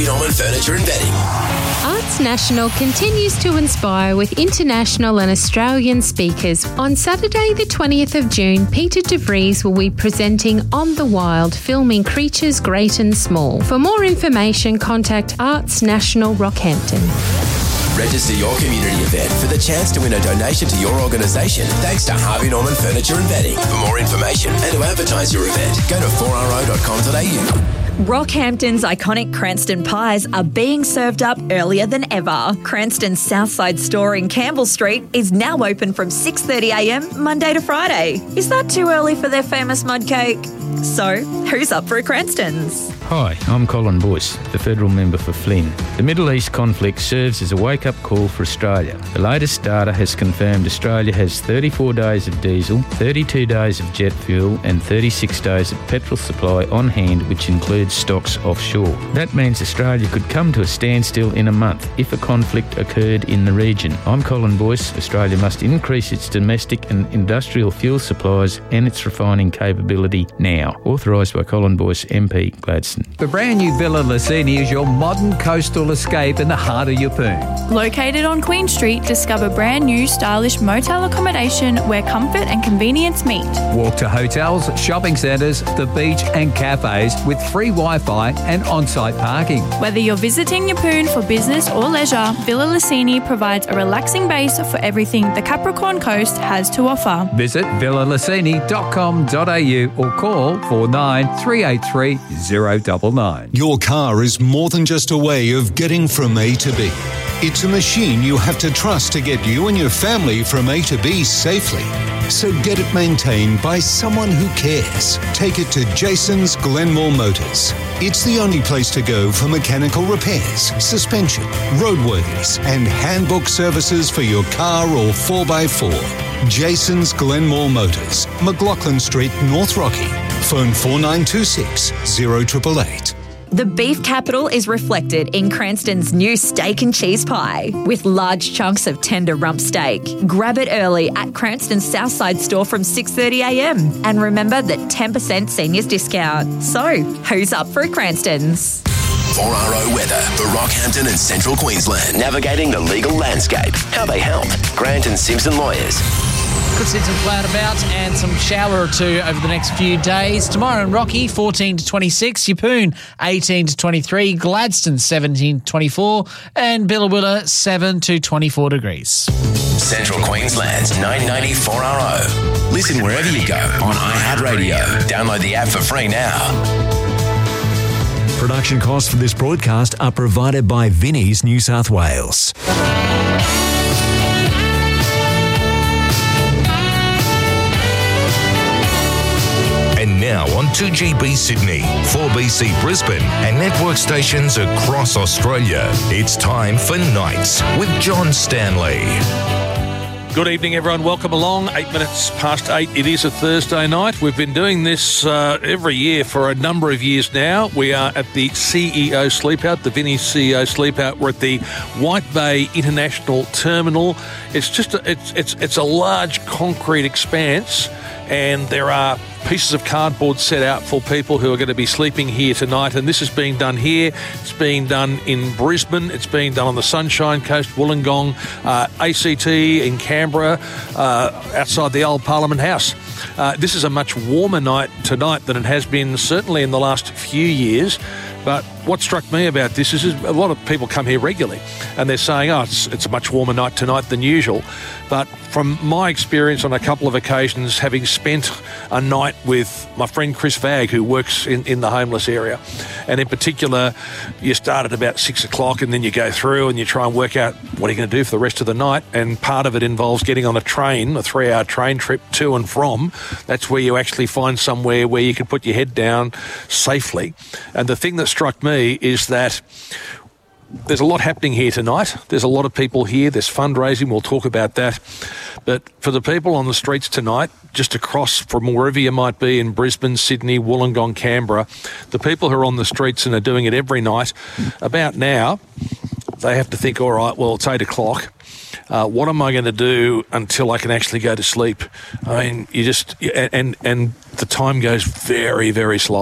Norman Furniture and Bedding. Arts National continues to inspire with international and Australian speakers. On Saturday the 20th of June, Peter de Vries will be presenting On the Wild, filming creatures great and small. For more information, contact Arts National Rockhampton. Register your community event for the chance to win a donation to your organisation thanks to Harvey Norman Furniture and Bedding. For more information and to advertise your event, go to 4ro.com.au. Rockhampton's iconic Cranston pies are being served up earlier than ever. Cranston's Southside store in Campbell Street is now open from 6:30am Monday to Friday. Is that too early for their famous mud cake? So, who's up for a Cranston's? Hi, I'm Colin Boyce, the federal member for Flynn. The Middle East conflict serves as a wake-up call for Australia. The latest data has confirmed Australia has 34 days of diesel, 32 days of jet fuel and 36 days of petrol supply on hand, which includes stocks offshore. That means Australia could come to a standstill in a month if a conflict occurred in the region. I'm Colin Boyce. Australia must increase its domestic and industrial fuel supplies and its refining capability now. Authorised by Colin Boyce, MP, Gladstone. The brand new Villa Lucini is your modern coastal escape in the heart of Yeppoon. Located on Queen Street, discover brand new stylish motel accommodation where comfort and convenience meet. Walk to hotels, shopping centres, the beach and cafes with free Wi-Fi and on-site parking. Whether you're visiting Yeppoon for business or leisure, Villa Lucini provides a relaxing base for everything the Capricorn Coast has to offer. Visit villalucini.com.au or call 49 383 099. Your car is more than just a way of getting from A to B. It's a machine you have to trust to get you and your family from A to B safely. So get it maintained by someone who cares. Take it to Jason's Glenmore Motors. It's the only place to go for mechanical repairs, suspension, roadworthiness, and handbook services for your car or 4x4. Jason's Glenmore Motors, McLaughlin Street, North Rocky. Phone 4926 0888. The beef capital is reflected in Cranston's new steak and cheese pie with large chunks of tender rump steak. Grab it early at Cranston's Southside store from 6:30am. And remember that 10% seniors discount. So, who's up for a Cranston's? 4RO weather for Rockhampton and Central Queensland. Navigating the legal landscape. How they help. Grant and Simpson Lawyers. Could see some cloud about and some shower or two over the next few days. Tomorrow in Rocky, 14 to 26. Yeppoon, 18 to 23. Gladstone, 17 to 24. And Billawilla, 7 to 24 degrees. Central Queensland's 994RO. Listen wherever you go on iHeartRadio. Download the app for free now. Production costs for this broadcast are provided by Vinnie's New South Wales. And now on 2GB Sydney, 4BC Brisbane and network stations across Australia. It's time for Nights with John Stanley. Good evening, everyone. Welcome along. 8 minutes past 8. It is a Thursday night. We've been doing this every year for a number of years now. We are at the CEO Sleepout, the Vinnie's CEO Sleepout. We're at the White Bay International Terminal. It's just it's a large concrete expanse, and there are pieces of cardboard set out for people who are going to be sleeping here tonight. And this is being done here. It's being done in Brisbane. It's being done on the Sunshine Coast, Wollongong, ACT in Canberra, outside the old Parliament House. This is a much warmer night tonight than it has been certainly in the last few years. But what struck me about this is a lot of people come here regularly and they're saying, it's a much warmer night tonight than usual. But from my experience on a couple of occasions, having spent a night with my friend Chris Vagg, who works in the homeless area, and in particular, you start at about 6 o'clock and then you go through and you try and work out what are you going to do for the rest of the night. And part of it involves getting on a train, a 3-hour train trip to and from. That's where you actually find somewhere where you can put your head down safely. And the thing that struck me is that there's a lot happening here tonight. There's a lot of people here. There's fundraising. We'll talk about that. But for the people on the streets tonight, just across from wherever you might be in Brisbane, Sydney, Wollongong, Canberra, the people who are on the streets and are doing it every night, about now, they have to think, all right, well, it's 8 o'clock. What am I going to do until I can actually go to sleep? I mean, and the time goes very, very slow.